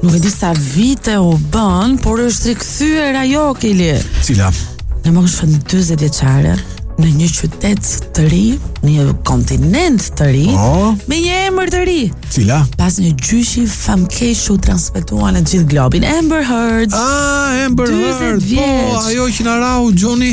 Nuk e di sa vite u bën, por është rikthyer ajo Kili. Cila? Në moshën 40 vjeçare, në një qytet të ri, në një kontinent të ri, me një emër të ri. Cila? Pas një gjyshi famkeq u transmetua në gjithë globin. Amber Heard. Amber Heard. Po, ajo që na rau Johnny.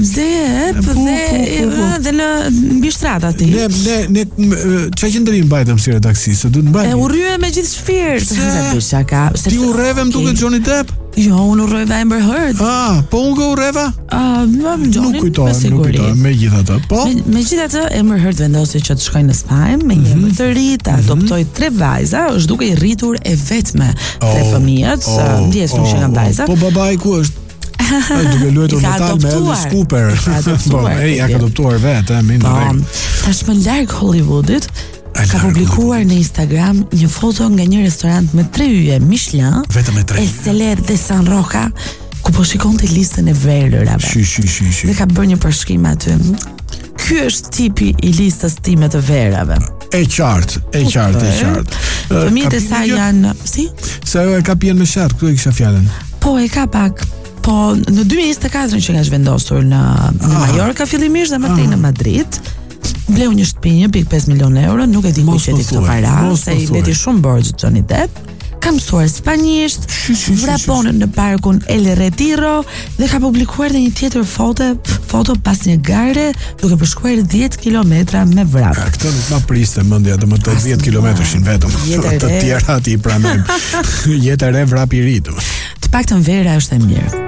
Dhe në mbi shtrat aty. Ne çfarë qendrim mbajtëm si redaksi, se duhet mbajmë. E urrye me gjithë shpirt. Ti urreve më duket Johnny Depp? Jo, unë urreva Amber Heard. Po unë ka urreva? Nuk kujtohem, megjithatë. Po. Megjithatë, Amber Heard vendosi që të shkojnë në Spajnë me një emër të ri, ta adoptoi 3 vajza, është duke i rritur e vetme 3 fëmijët, ndjes nuk që nga vajza. Po babai ku është? Duke luajtur në tal me Alice Cooper. Po, ja ka adoptuar vetë, tashmë larg Hollywoodit. Ka publikuar në Instagram një foto nga një restorant me 3 yje Michelin, vetëm me 3. El Celler de San Roca, ku po shikonte listën e verërave. Dhe ka bërë një përshkrim aty. Ky është tipi i listës time të verave. E qartë. Fëmijët e saj janë, si? Se ajo e ka pjenë me sherr, këtu e kisha fjalën. Po, e ka pak. Po, në 2024 që ka zhvendosur në Mallorca fillimisht dhe më tej në Madrid. Bleu një shtëpi 1.5 milion euro, nuk e di ku qeti këto para, se i leti shumë borxh Johnny Depp. Ka mësuar spanjisht, vraponën në parkun El Retiro dhe ka publikuar dhe një tjetër foto pas një gare duke përshkuar 10 kilometra me vrap. Këtë nuk ma priste mendja, do më të 10 kilometrishin vetëm. Të tjera ti pranojmë. Jetë e re vrap i ri. Të paktën vera është e mirë.